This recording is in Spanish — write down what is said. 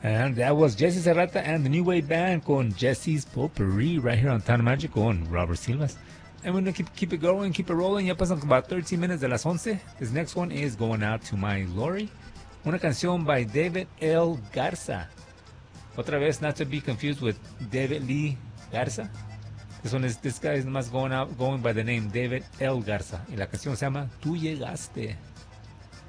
And that was Jesse Serrata and the New Wave Band con Jesse's Potpourri right here on Town Magic con Robert Silvas. And we're going to keep it going, keep it rolling. Ya pasan about 13 minutes de las 11. This next one is Going Out to My Lori. Una canción by David L. Garza. Otra vez, not to be confused with David Lee Garza. This guy is más going by the name David L. Garza. Y la canción se llama Tú Llegaste.